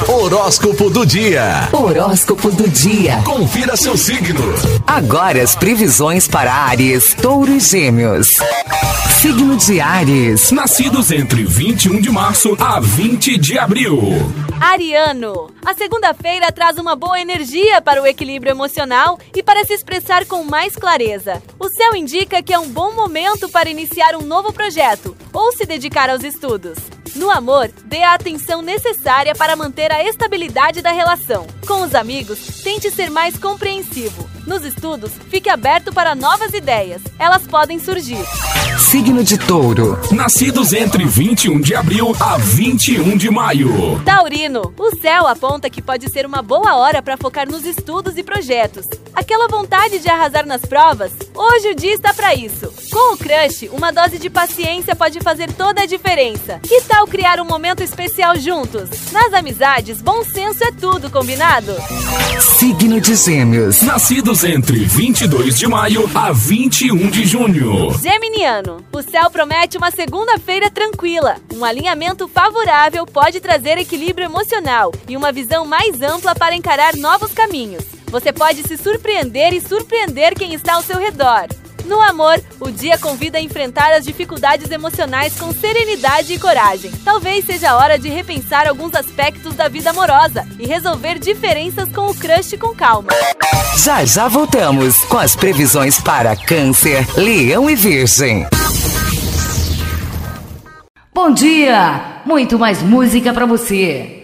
Horóscopo do dia. Horóscopo do dia. Confira seu signo. Agora as previsões para Áries, Touro e Gêmeos. Signo de Áries. Nascidos entre 21 de março a 20 de abril. Ariano, a segunda-feira traz uma boa energia para o equilíbrio emocional e para se expressar com mais clareza. O céu indica que é um bom momento para iniciar um novo projeto ou se dedicar aos estudos. No amor, dê a atenção necessária para manter a estabilidade da relação. Com os amigos, tente ser mais compreensivo. Nos estudos, fique aberto para novas ideias. Elas podem surgir. Signo de Touro. Nascidos entre 21 de abril a 21 de maio. Taurino, o céu aponta que pode ser uma boa hora para focar nos estudos e projetos. Aquela vontade de arrasar nas provas? Hoje o dia está para isso. Com o crush, uma dose de paciência pode fazer toda a diferença. Que tal criar um momento especial juntos? Nas amizades, bom senso é tudo, combinado? Signo de Gêmeos. Nascidos entre 22 de maio a 21 de junho. Geminiano, o céu promete uma segunda-feira tranquila. Um alinhamento favorável pode trazer equilíbrio emocional e uma visão mais ampla para encarar novos caminhos. Você pode se surpreender e surpreender quem está ao seu redor. No amor, o dia convida a enfrentar as dificuldades emocionais com serenidade e coragem. Talvez seja a hora de repensar alguns aspectos da vida amorosa e resolver diferenças com o crush com calma. Já voltamos com as previsões para Câncer, Leão e Virgem. Bom dia! Muito mais música para você.